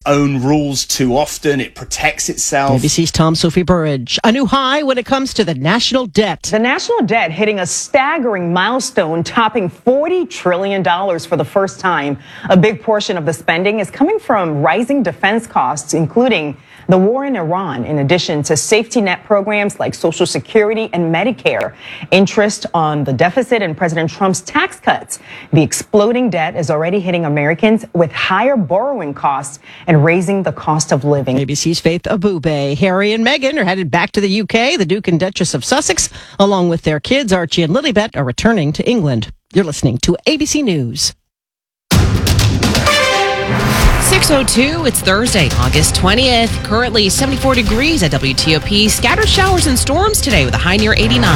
own rules too often. It protects itself. ABC's Tom Sophie Burridge. A new high when it comes to the national debt. The national debt hitting a staggering milestone, topping $40 trillion for the first time. A big portion of the spending is coming from rising defense costs, including the war in Iran, in addition to safety net programs like Social Security and Medicare. Interest on the deficit and President Trump's tax cuts. The exploding debt is already hitting Americans with higher borrowing costs and raising the cost of living. ABC's Faith Abube. Harry and Meghan are headed back to the UK. The Duke and Duchess of Sussex, along with their kids, Archie and Lilibet, are returning to England. You're listening to ABC News. 6:02, it's Thursday, August 20th. Currently 74 degrees at WTOP. Scattered showers and storms today with a high near 89.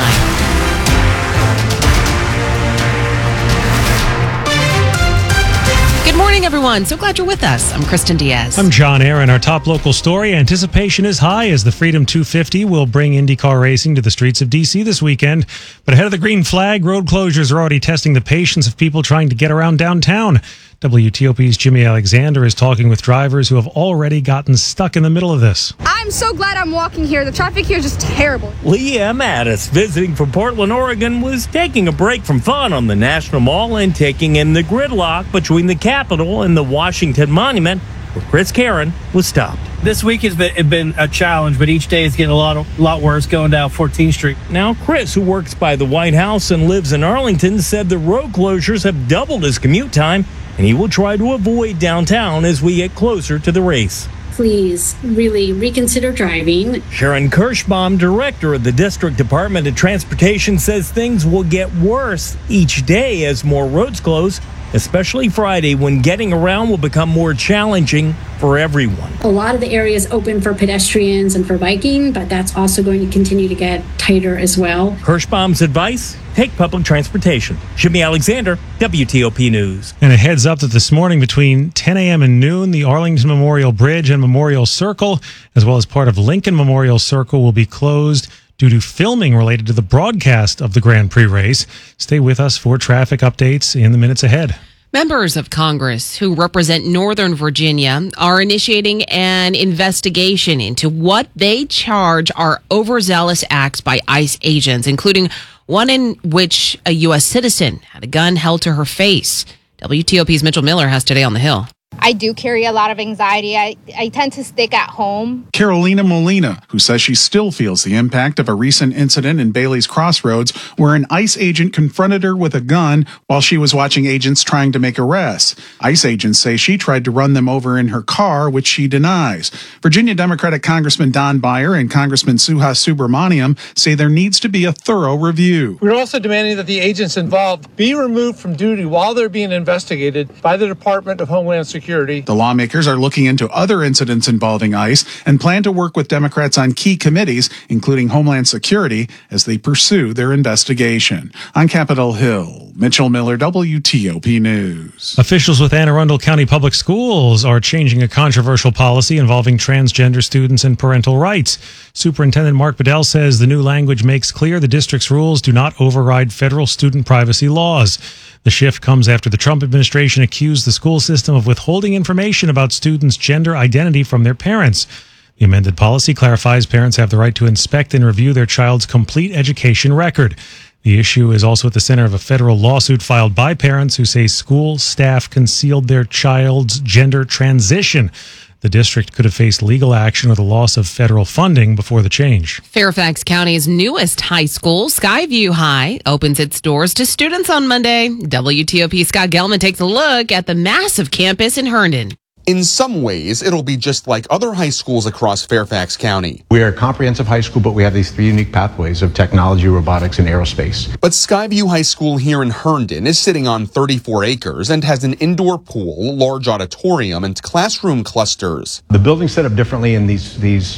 Good morning, everyone. So glad you're with us. I'm Kristen Diaz. I'm John Aaron. Our top local story: anticipation is high as the Freedom 250 will bring IndyCar racing to the streets of D.C. this weekend. But ahead of the green flag, road closures are already testing the patience of people trying to get around downtown. WTOP's Jimmy Alexander is talking with drivers who have already gotten stuck in the middle of this. I'm so glad I'm walking here. The traffic here is just terrible. Leah Mattis, visiting from Portland, Oregon, was taking a break from fun on the National Mall and taking in the gridlock between the Capitol and the Washington Monument, where Chris Karen was stopped. This week has been a challenge, but each day is getting a lot worse going down 14th Street. Now, Chris, who works by the White House and lives in Arlington, said the road closures have doubled his commute time, and he will try to avoid downtown as we get closer to the race. Please really reconsider driving. Sharon Kirschbaum, director of the District Department of Transportation, says things will get worse each day as more roads close, especially Friday, when getting around will become more challenging for everyone. A lot of the areas open for pedestrians and for biking, but that's also going to continue to get tighter as well. Kirschbaum's advice: take public transportation. Jimmy Alexander, WTOP News. And a heads up that this morning between 10 a.m. and noon, the Arlington Memorial Bridge and Memorial Circle, as well as part of Lincoln Memorial Circle, will be closed due to filming related to the broadcast of the Grand Prix race. Stay with us for traffic updates in the minutes ahead. Members of Congress who represent Northern Virginia are initiating an investigation into what they charge are overzealous acts by ICE agents, including one in which a U.S. citizen had a gun held to her face. WTOP's Mitchell Miller has Today on the Hill. I do carry a lot of anxiety. I tend to stick at home. Carolina Molina, who says she still feels the impact of a recent incident in Bailey's Crossroads where an ICE agent confronted her with a gun while she was watching agents trying to make arrests. ICE agents say she tried to run them over in her car, which she denies. Virginia Democratic Congressman Don Beyer and Congressman Suhas Subramaniam say there needs to be a thorough review. We're also demanding that the agents involved be removed from duty while they're being investigated by the Department of Homeland Security. The lawmakers are looking into other incidents involving ICE and plan to work with Democrats on key committees, including Homeland Security, as they pursue their investigation. On Capitol Hill, Mitchell Miller, WTOP News. Officials with Anne Arundel County Public Schools are changing a controversial policy involving transgender students and parental rights. Superintendent Mark Bedell says the new language makes clear the district's rules do not override federal student privacy laws. The shift comes after the Trump administration accused the school system of withholding information about students' gender identity from their parents. The amended policy clarifies parents have the right to inspect and review their child's complete education record. The issue is also at the center of a federal lawsuit filed by parents who say school staff concealed their child's gender transition. The district could have faced legal action or the loss of federal funding before the change. Fairfax County's newest high school, Skyview High, opens its doors to students on Monday. WTOP Scott Gelman takes a look at the massive campus in Herndon. In some ways, it'll be just like other high schools across Fairfax County. We are a comprehensive high school, but we have these three unique pathways of technology, robotics, and aerospace. But Skyview High School here in Herndon is sitting on 34 acres and has an indoor pool, large auditorium, and classroom clusters. The building's set up differently in these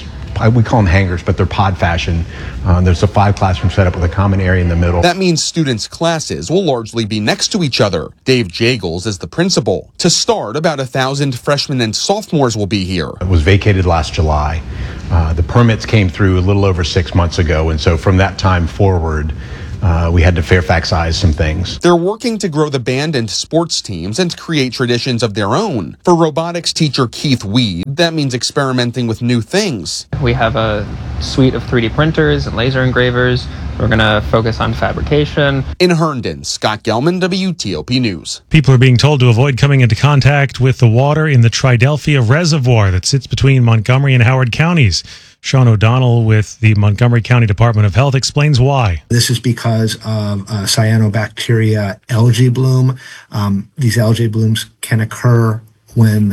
we call them hangars, but they're pod fashion. There's a 5-classroom setup with a common area in the middle. That means students' classes will largely be next to each other. Dave Jagels is the principal. To start, about 1,000 freshmen and sophomores will be here. It was vacated last July. The permits came through a little over 6 months ago, and so from that time forward, we had to Fairfaxize some things. They're working to grow the band and sports teams and create traditions of their own. For robotics teacher Keith Weed, that means experimenting with new things. We have a suite of 3D printers and laser engravers. We're going to focus on fabrication. In Herndon, Scott Gelman, WTOP News. People are being told to avoid coming into contact with the water in the Tridelphia Reservoir that sits between Montgomery and Howard counties. Sean O'Donnell with the Montgomery County Department of Health explains why. This is because of cyanobacteria algae bloom. These algae blooms can occur when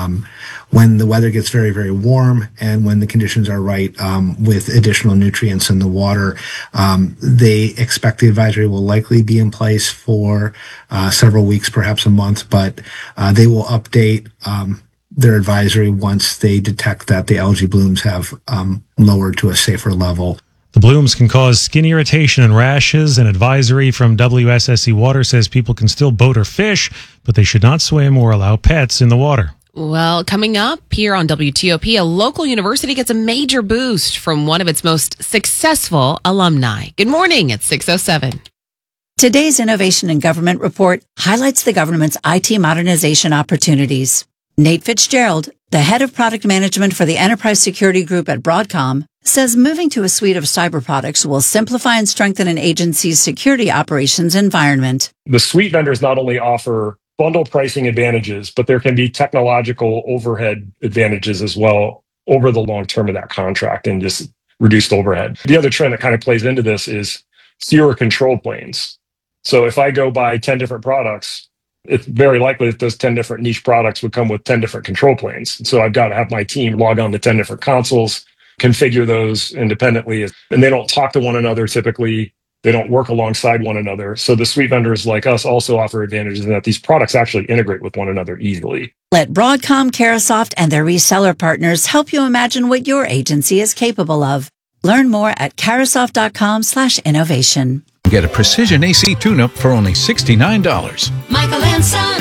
the weather gets very, very warm and when the conditions are right, with additional nutrients in the water. They expect the advisory will likely be in place for several weeks, perhaps a month, but they will update their advisory once they detect that the algae blooms have lowered to a safer level. The blooms can cause skin irritation and rashes. An advisory from WSSC Water says people can still boat or fish, but they should not swim or allow pets in the water. Well, coming up here on WTOP, a local university gets a major boost from one of its most successful alumni. Good morning, it's 6:07. Today's Innovation in Government report highlights the government's IT modernization opportunities. Nate Fitzgerald, the head of product management for the enterprise security group at Broadcom, says moving to a suite of cyber products will simplify and strengthen an agency's security operations environment. The suite vendors not only offer bundle pricing advantages, but there can be technological overhead advantages as well over the long term of that contract and just reduced overhead. The other trend that kind of plays into this is fewer control planes. So if I go buy 10 different products, it's very likely that those 10 different niche products would come with 10 different control planes. So I've got to have my team log on to 10 different consoles, configure those independently, and they don't talk to one another typically. They don't work alongside one another. So the suite vendors like us also offer advantages in that these products actually integrate with one another easily. Let Broadcom, Carahsoft, and their reseller partners help you imagine what your agency is capable of. Learn more at Carahsoft.com/innovation. Get a precision AC tune-up for only $69. Michael and Son.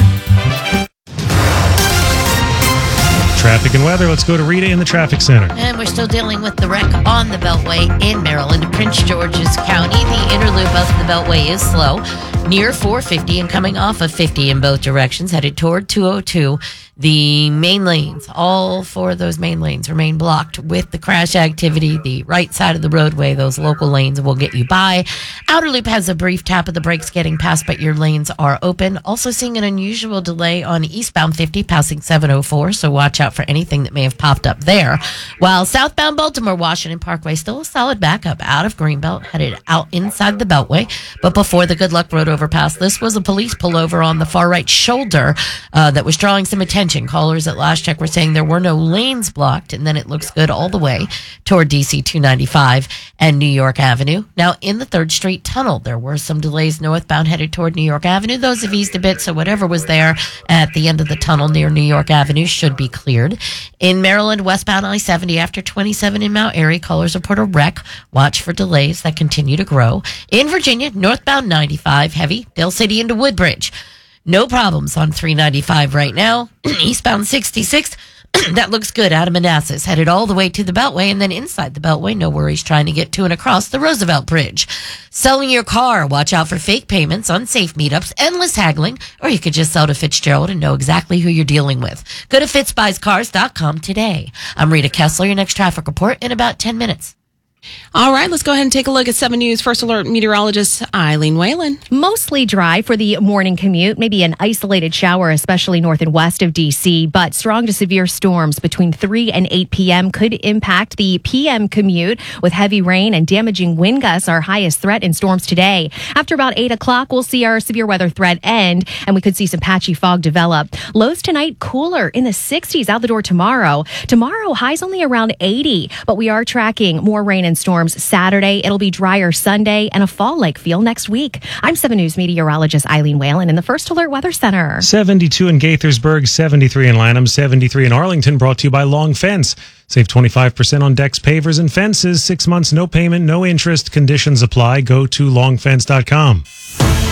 Traffic and weather. Let's go to Rita in the traffic center. And we're still dealing with the wreck on the Beltway in Maryland, Prince George's County. The inner loop of the Beltway is slow, near 450 and coming off of 50 in both directions, headed toward 202. The main lanes, all four of those main lanes remain blocked with the crash activity. The right side of the roadway, those local lanes will get you by. Outer loop has a brief tap of the brakes getting past, but your lanes are open. Also seeing an unusual delay on eastbound 50 passing 704, so watch out for anything that may have popped up there. While southbound Baltimore Washington Parkway still a solid backup out of Greenbelt, headed out inside the Beltway. But before the Good Luck Road overpass, this was a police pullover on the far right shoulder that was drawing some attention. Callers at last check were saying there were no lanes blocked, and then it looks good all the way toward DC 295 and New York Avenue. Now, in the 3rd Street Tunnel, there were some delays northbound headed toward New York Avenue. Those have eased a bit, so whatever was there at the end of the tunnel near New York Avenue should be cleared. In Maryland, westbound I-70 after 27 in Mount Airy, callers report a wreck. Watch for delays that continue to grow. In Virginia, northbound 95, heavy, Dale City into Woodbridge. No problems on 395 right now. Eastbound 66, that looks good out of Manassas, headed all the way to the Beltway, and then inside the Beltway, no worries trying to get to and across the Roosevelt Bridge. Selling your car, watch out for fake payments, unsafe meetups, endless haggling, or you could just sell to Fitzgerald and know exactly who you're dealing with. Go to fitzbuyscars.com today. I'm Rita Kessler, your next traffic report in about 10 minutes. All right, let's go ahead and take a look at 7 News First Alert meteorologist Eileen Whalen. Mostly dry for the morning commute, maybe an isolated shower, especially north and west of D.C., but strong to severe storms between 3 and 8 p.m. could impact the p.m. commute with heavy rain and damaging wind gusts, our highest threat in storms today. After about 8 o'clock, we'll see our severe weather threat end, and we could see some patchy fog develop. Lows tonight cooler in the 60s out the door tomorrow. Tomorrow, highs only around 80, but we are tracking more rain and storms Saturday. It'll be drier Sunday and a fall-like feel next week. I'm 7 News meteorologist Eileen Whalen in the First Alert Weather Center. 72 in Gaithersburg, 73 in Lanham, 73 in Arlington, brought to you by Long Fence. Save 25% on decks, pavers, and fences. 6 months, no payment, no interest. Conditions apply. Go to longfence.com.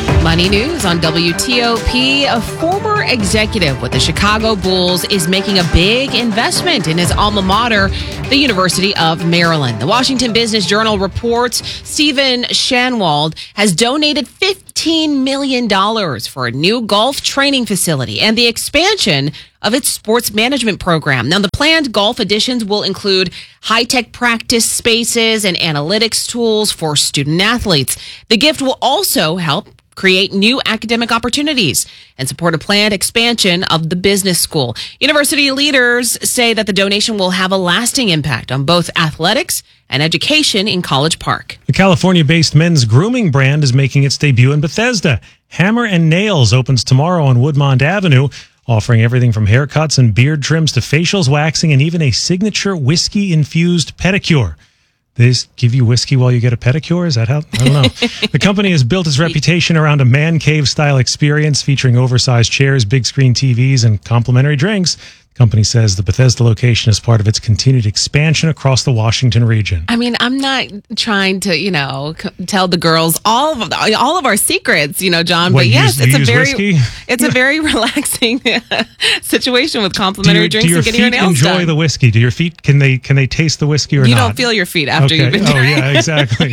Money news on WTOP. A former executive with the Chicago Bulls is making a big investment in his alma mater, the University of Maryland. The Washington Business Journal reports Stephen Shanwald has donated $15 million for a new golf training facility and the expansion of its sports management program. Now, the planned golf additions will include high-tech practice spaces and analytics tools for student athletes. The gift will also help create new academic opportunities and support a planned expansion of the business school. University leaders say that the donation will have a lasting impact on both athletics and education in College Park. The California-based men's grooming brand is making its debut in Bethesda. Hammer and Nails opens tomorrow on Woodmont Avenue, offering everything from haircuts and beard trims to facials, waxing, and even a signature whiskey-infused pedicure. They give you whiskey while you get a pedicure? Is that how? I don't know. The company has built its reputation around a man cave style experience featuring oversized chairs, big screen TVs, and complimentary drinks. The company says the Bethesda location is part of its continued expansion across the Washington region. I mean, I'm not trying to, tell the girls all of our secrets, John. But yes, it's a very relaxing situation with complimentary drinks and getting your nails done. Do your feet enjoy the whiskey? Do your feet can they taste the whiskey or not? You don't feel your feet after you've been drinking. Oh yeah, exactly.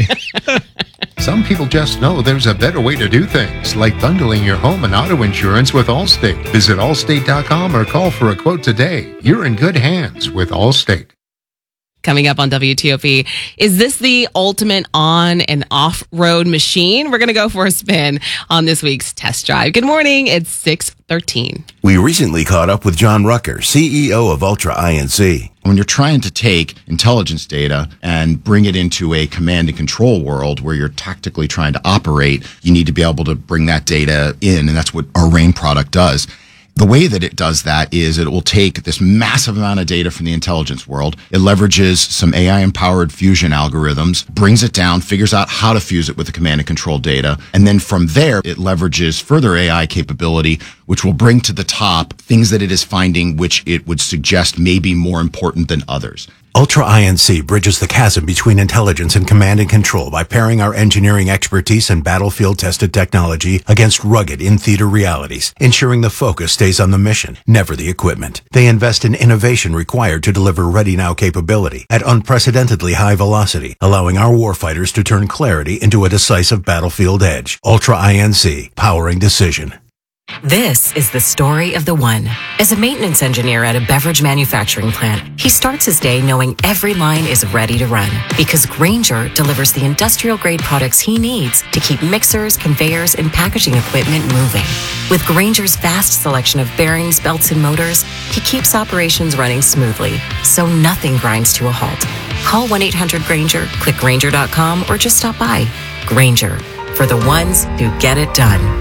Some people just know there's a better way to do things, like bundling your home and auto insurance with Allstate. Visit allstate.com or call for a quote today. You're in good hands with Allstate. Coming up on WTOP, is this the ultimate on and off-road machine? We're going to go for a spin on this week's test drive. Good morning. It's 6:13. We recently caught up with John Rucker, CEO of Ultra INC. When you're trying to take intelligence data and bring it into a command and control world where you're tactically trying to operate, you need to be able to bring that data in, and that's what our RAIN product does. The way that it does that is it will take this massive amount of data from the intelligence world. It leverages some AI-empowered fusion algorithms, brings it down, figures out how to fuse it with the command and control data. And then from there, it leverages further AI capability, which will bring to the top things that it is finding which it would suggest may be more important than others. Ultra INC bridges the chasm between intelligence and command and control by pairing our engineering expertise and battlefield-tested technology against rugged in-theater realities, ensuring the focus stays on the mission, never the equipment. They invest in innovation required to deliver ready-now capability at unprecedentedly high velocity, allowing our warfighters to turn clarity into a decisive battlefield edge. Ultra INC, powering decision. This is the story of the one. As a maintenance engineer at a beverage manufacturing plant, he starts his day knowing every line is ready to run because Grainger delivers the industrial-grade products he needs to keep mixers, conveyors, and packaging equipment moving. With Grainger's vast selection of bearings, belts, and motors, he keeps operations running smoothly, so nothing grinds to a halt. Call 1-800-GRAINGER, click Grainger.com, or just stop by. Grainger, for the ones who get it done.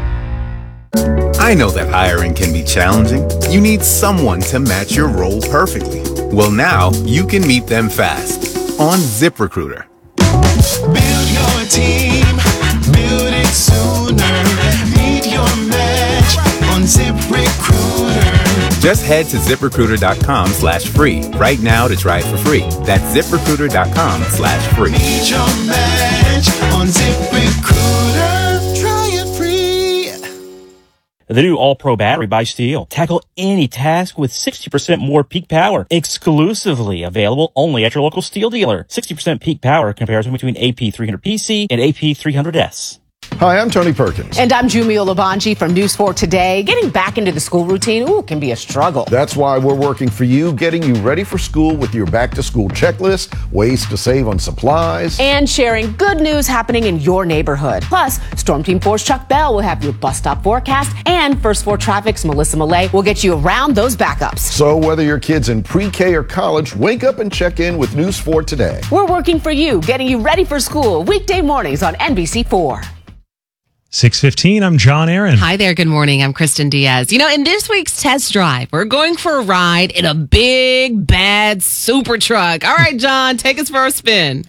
I know that hiring can be challenging. You need someone to match your role perfectly. Well, now you can meet them fast on ZipRecruiter. Build your team, build it sooner. Meet your match on ZipRecruiter. Just head to ZipRecruiter.com/free right now to try it for free. That's ZipRecruiter.com/free. Meet your match on ZipRecruiter. Try it free. The new All-Pro battery by Steel. Tackle any task with 60% more peak power. Exclusively available only at your local Steel dealer. 60% peak power comparison between AP300PC and AP300S. Hi, I'm Tony Perkins. And I'm Jumio Labanji from News 4 Today. Getting back into the school routine, can be a struggle. That's why we're working for you, getting you ready for school with your back-to-school checklist, ways to save on supplies, and sharing good news happening in your neighborhood. Plus, Storm Team 4's Chuck Bell will have your bus stop forecast, and First 4 Traffic's Melissa Millay will get you around those backups. So whether your kid's in pre-K or college, wake up and check in with News 4 Today. We're working for you, getting you ready for school, weekday mornings on NBC4. 6:15, I'm John Aaron. Hi there, good morning. I'm Kristen Diaz. In this week's test drive, we're going for a ride in a big, bad super truck. All right, John, take us for a spin.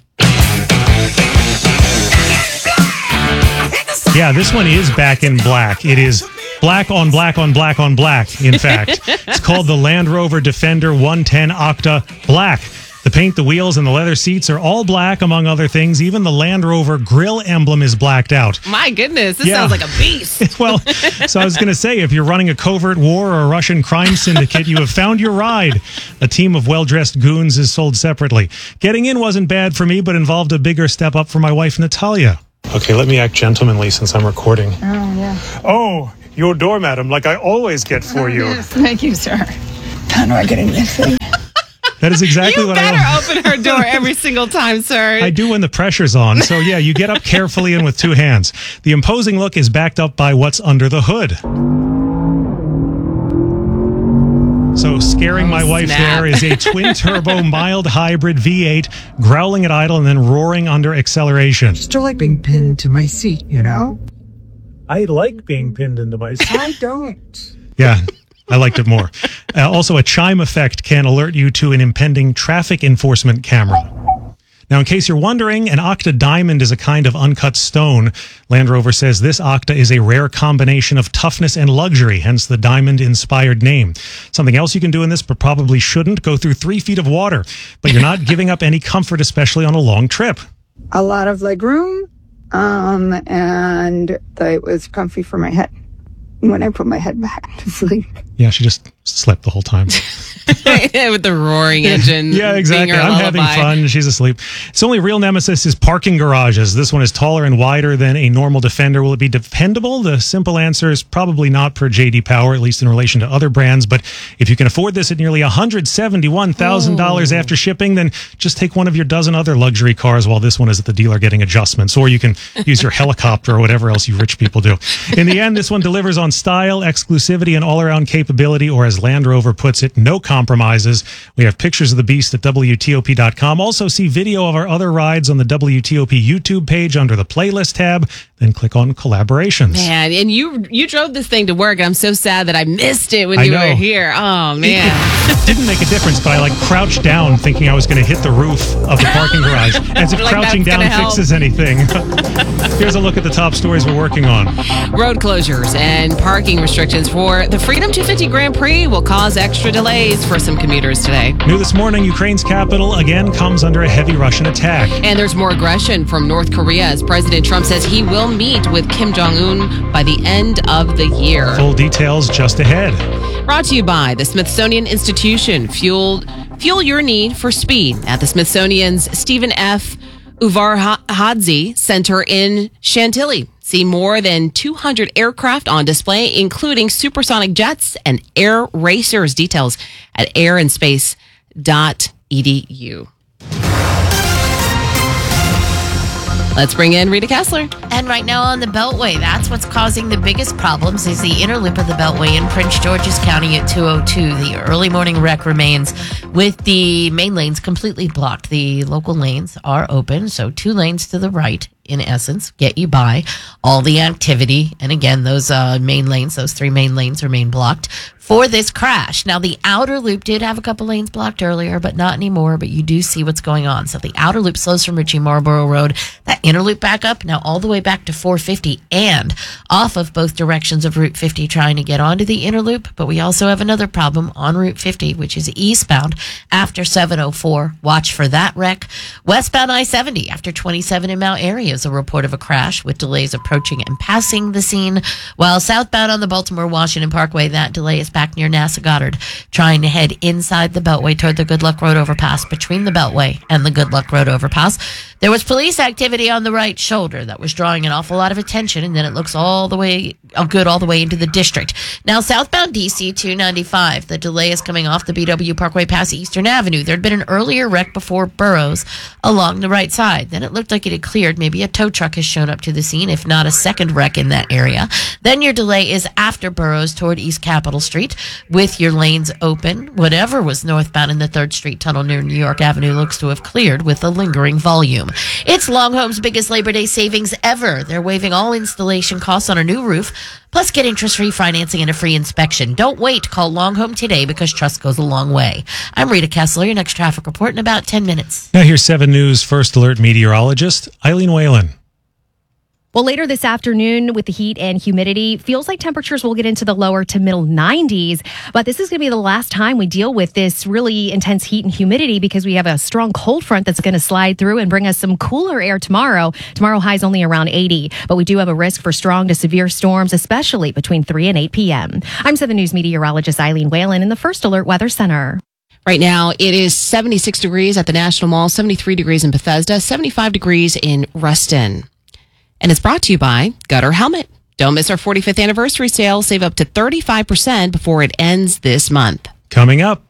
Yeah, this one is back in black. It is black on black on black on black, in fact. It's called the Land Rover Defender 110 Octa Black. The paint, the wheels, and the leather seats are all black, among other things. Even the Land Rover grill emblem is blacked out. My goodness, this sounds like a beast. Well, so I was going to say, if you're running a covert war or a Russian crime syndicate, you have found your ride. A team of well-dressed goons is sold separately. Getting in wasn't bad for me, but involved a bigger step up for my wife, Natalia. Okay, let me act gentlemanly since I'm recording. Oh, yeah. Oh, your door, madam, like I always get for you. Yes, thank you, sir. How do I get in this thing? That is exactly what I better open her door every single time, sir. I do when the pressure's on. So, yeah, you get up carefully and with two hands. The imposing look is backed up by what's under the hood. So, scaring my wife there is a twin-turbo mild hybrid V8 growling at idle and then roaring under acceleration. Still like being pinned to my seat, you know? I like being pinned into my seat. I don't. Yeah. I liked it more. Also, a chime effect can alert you to an impending traffic enforcement camera. Now, in case you're wondering, an Octa Diamond is a kind of uncut stone. Land Rover says this Octa is a rare combination of toughness and luxury, hence the diamond-inspired name. Something else you can do in this, but probably shouldn't, go through 3 feet of water. But you're not giving up any comfort, especially on a long trip. A lot of leg room, and it was comfy for my head when I put my head back to sleep. Yeah, she just slept the whole time. With the roaring engine. Yeah, exactly. Being her I'm having lullaby. fun. She's asleep. Its only real nemesis is parking garages. This one is taller and wider than a normal Defender. Will it be dependable? The simple answer is probably not per J.D. Power, at least in relation to other brands. But if you can afford this at nearly $171,000 after shipping, then just take one of your dozen other luxury cars while this one is at the dealer getting adjustments. Or you can use your helicopter or whatever else you rich people do. In the end, this one delivers on style, exclusivity, and all-around capability, or as Land Rover puts it, no compromises. We have pictures of the beast at WTOP.com. Also see video of our other rides on the WTOP YouTube page under the playlist tab. Then click on collaborations. Man, and you drove this thing to work. I'm so sad that I missed it when I you know. were here. Oh, man. It didn't make a difference, but I crouched down thinking I was going to hit the roof of the parking garage. As if Like crouching that's down gonna help. fixes anything. Here's a look at the top stories we're working on. Road closures and parking restrictions for the Freedom 250 Grand Prix will cause extra delays for some commuters today. New this morning, Ukraine's capital again comes under a heavy Russian attack. And there's more aggression from North Korea as President Trump says he will meet with Kim Jong-un by the end of the year. Full details just ahead. Brought to you by the Smithsonian Institution. Fuel your need for speed at the Smithsonian's Stephen F. Uvarhadze Center in Chantilly. See more than 200 aircraft on display, including supersonic jets and air racers. Details at airandspace.edu. Let's bring in Rita Kessler. And right now on the Beltway, that's what's causing the biggest problems is the inner loop of the Beltway in Prince George's County at 202. The early morning wreck remains with the main lanes completely blocked. The local lanes are open, so 2 lanes to the right, in essence, get you by all the activity. And again, those main lanes, those 3 main lanes remain blocked for this crash. Now, the outer loop did have a couple lanes blocked earlier, but not anymore. But you do see what's going on. So the outer loop slows from Ritchie Marlborough Road. That inner loop back up now all the way back to 450 and off of both directions of Route 50 trying to get onto the inner loop. But we also have another problem on Route 50, which is eastbound after 704. Watch for that wreck. Westbound I-70 after 27 in Mount Airy is a report of a crash with delays approaching and passing the scene. While southbound on the Baltimore-Washington Parkway, that delay is back near NASA Goddard, trying to head inside the Beltway toward the Good Luck Road overpass. Between the Beltway and the Good Luck Road overpass, there was police activity on the right shoulder that was drawing an awful lot of attention, and then it looks all the way into the district. Now, southbound DC 295, the delay is coming off the BW Parkway past Eastern Avenue. There'd been an earlier wreck before Burroughs along the right side. Then it looked like it had cleared. Maybe a tow truck has shown up to the scene, if not a second wreck in that area. Then your delay is after Burroughs toward East Capitol Street with your lanes open. Whatever was northbound in the 3rd Street tunnel near New York Avenue looks to have cleared with a lingering volume. It's Longhome's biggest Labor Day savings ever. They're waiving all installation costs on a new roof, plus get interest-free financing and a free inspection. Don't wait. Call Longhome today because trust goes a long way. I'm Rita Kessler. Your next traffic report in about 10 minutes. Now here's 7 News First Alert meteorologist Eileen Whalen. Well, later this afternoon with the heat and humidity, feels like temperatures will get into the lower to middle 90s. But this is going to be the last time we deal with this really intense heat and humidity because we have a strong cold front that's going to slide through and bring us some cooler air tomorrow. Tomorrow highs only around 80, but we do have a risk for strong to severe storms, especially between 3 and 8 p.m. I'm 7 News meteorologist Eileen Whalen in the First Alert Weather Center. Right now, it is 76 degrees at the National Mall, 73 degrees in Bethesda, 75 degrees in Ruston. And it's brought to you by Gutter Helmet. Don't miss our 45th anniversary sale. Save up to 35% before it ends this month. Coming up.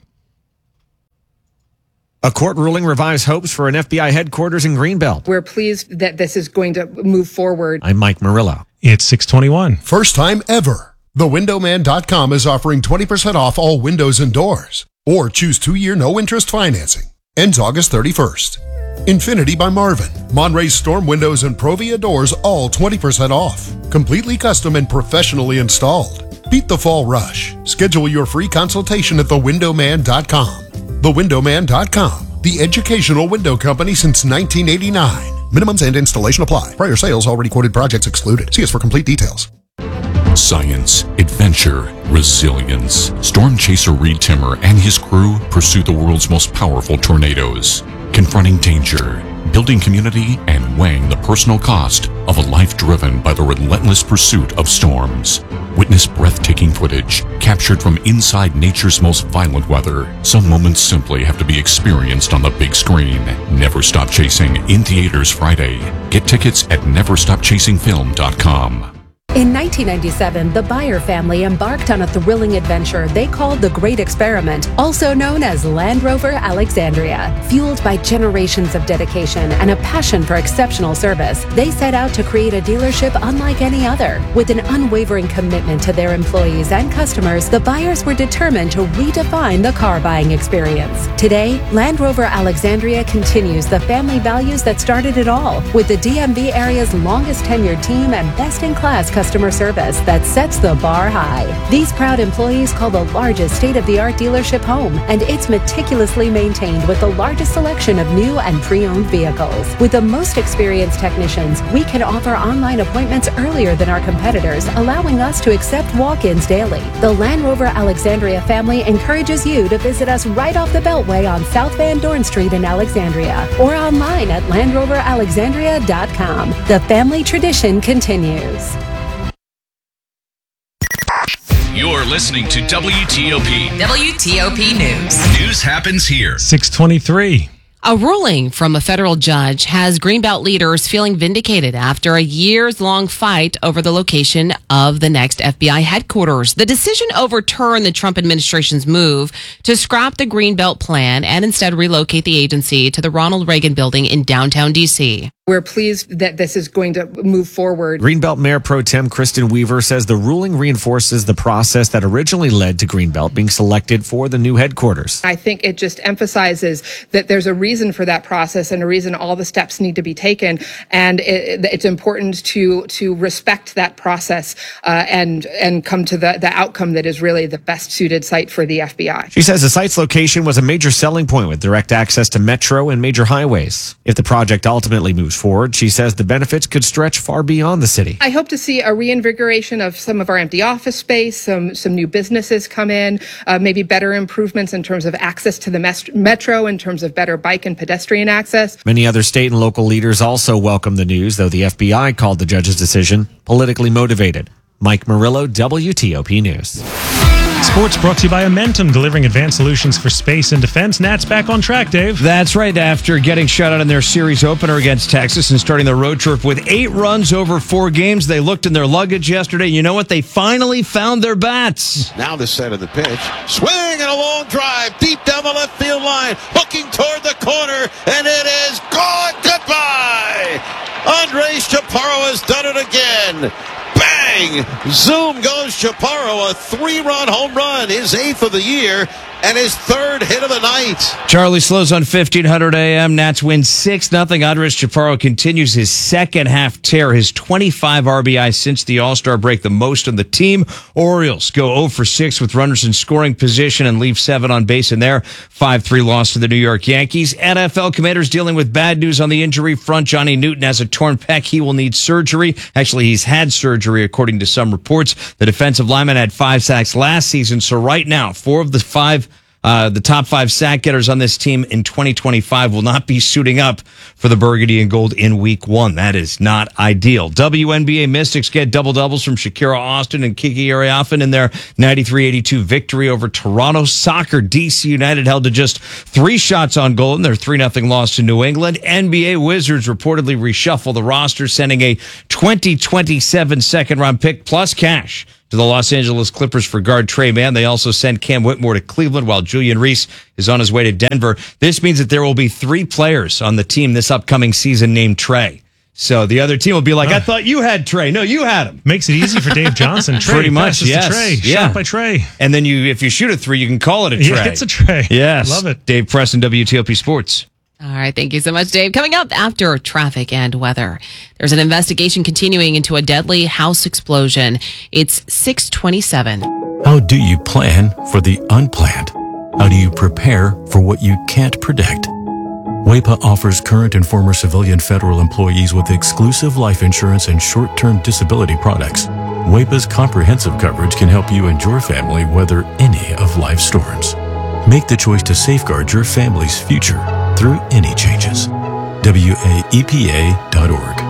A court ruling revives hopes for an FBI headquarters in Greenbelt. We're pleased that this is going to move forward. I'm Mike Murillo. It's 6:21. First time ever. TheWindowman.com is offering 20% off all windows and doors. Or choose 2-year no-interest financing. Ends August 31st. Infinity by Marvin. Monterey's Storm Windows and Provia Doors all 20% off. Completely custom and professionally installed. Beat the fall rush. Schedule your free consultation at TheWindowman.com. TheWindowman.com. The educational window company since 1989. Minimums and installation apply. Prior sales already quoted projects excluded. See us for complete details. Science, adventure, resilience. Storm chaser Reed Timmer and his crew pursue the world's most powerful tornadoes, confronting danger, building community, and weighing the personal cost of a life driven by the relentless pursuit of storms. Witness breathtaking footage captured from inside nature's most violent weather. Some moments simply have to be experienced on the big screen. Never Stop Chasing in theaters Friday. Get tickets at neverstopchasingfilm.com. In 1997, the Byer family embarked on a thrilling adventure they called the Great Experiment, also known as Land Rover Alexandria. Fueled by generations of dedication and a passion for exceptional service, they set out to create a dealership unlike any other. With an unwavering commitment to their employees and customers, the Byers were determined to redefine the car buying experience. Today, Land Rover Alexandria continues the family values that started it all, with the DMV area's longest tenured team and best-in-class customer service that sets the bar high. These proud employees call the largest state-of-the-art dealership home, and it's meticulously maintained with the largest selection of new and pre-owned vehicles. With the most experienced technicians, we can offer online appointments earlier than our competitors, allowing us to accept walk-ins daily. The Land Rover Alexandria family encourages you to visit us right off the Beltway on South Van Dorn Street in Alexandria, or online at LandRoverAlexandria.com. The family tradition continues. You're listening to WTOP. WTOP News. News happens here. 6:23. A ruling from a federal judge has Greenbelt leaders feeling vindicated after a years-long fight over the location of the next FBI headquarters. The decision overturned the Trump administration's move to scrap the Greenbelt plan and instead relocate the agency to the Ronald Reagan building in downtown D.C. We're pleased that this is going to move forward. Greenbelt Mayor Pro Tem Kristen Weaver says the ruling reinforces the process that originally led to Greenbelt being selected for the new headquarters. I think it just emphasizes that there's a reason for that process and a reason all the steps need to be taken. And it's important to respect that process and come to the outcome that is really the best suited site for the FBI. She says the site's location was a major selling point with direct access to metro and major highways. If the project ultimately moves forward, she says the benefits could stretch far beyond the city. I hope to see a reinvigoration of some of our empty office space, some new businesses come in, maybe better improvements in terms of access to the metro, in terms of better bike and pedestrian access. Many other state and local leaders also welcomed the news, though the FBI called the judge's decision politically motivated. Mike Murillo, WTOP News. Sports brought to you by Amentum, delivering advanced solutions for space and defense. Nat's back on track, Dave. That's right. After getting shut out in their series opener against Texas and starting the road trip with 8 runs over 4 games, they looked in their luggage yesterday. You know what? They finally found their bats. Now the set of the pitch. Swing and a long drive deep down the left field line. Hooking toward the corner, and it is gone. Goodbye. Andres Chaparro has done it again. Bang! Zoom goes Chaparro, a 3-run home run, his 8th of the year. and his third hit of the night. Charlie Slows on 1500 AM. Nats win 6-0. Andres Chaparro continues his second half tear, his 25 RBI since the All-Star break, the most on the team. Orioles go 0 for 6 with runners in scoring position and leave 7 on base in their 5-3 loss to the New York Yankees. NFL Commanders dealing with bad news on the injury front. Johnny Newton has a torn pec. He will need surgery. Actually, he's had surgery, according to some reports. The defensive lineman had 5 sacks last season, so right now, 4 of the top 5 sack getters on this team in 2025 will not be suiting up for the Burgundy and Gold in Week 1. That is not ideal. WNBA Mystics get double-doubles from Shakira Austin and Kiki Ariafen in their 93-82 victory over Toronto. Soccer, DC United held to just 3 shots on goal in their 3-0 loss to New England. NBA Wizards reportedly reshuffle the roster, sending a 2027 second-round pick plus cash to the Los Angeles Clippers for guard Trey Mann. They also sent Cam Whitmore to Cleveland while Julian Reese is on his way to Denver. This means that there will be 3 players on the team this upcoming season named Trey. So the other team will be like, I thought you had Trey. No, you had him. Makes it easy for Dave Johnson. Trey, pretty much, yes. yes. Trey. Yeah. Shot by Trey. And then if you shoot a 3, you can call it a Trey. Yeah, it's a Trey. Yes. Love it. Dave Preston, WTOP Sports. All right. Thank you so much, Dave. Coming up after traffic and weather, there's an investigation continuing into a deadly house explosion. It's 6:27. How do you plan for the unplanned? How do you prepare for what you can't predict? WAEPA offers current and former civilian federal employees with exclusive life insurance and short-term disability products. WAEPA's comprehensive coverage can help you and your family weather any of life's storms. Make the choice to safeguard your family's future through any changes. WAEPA.org.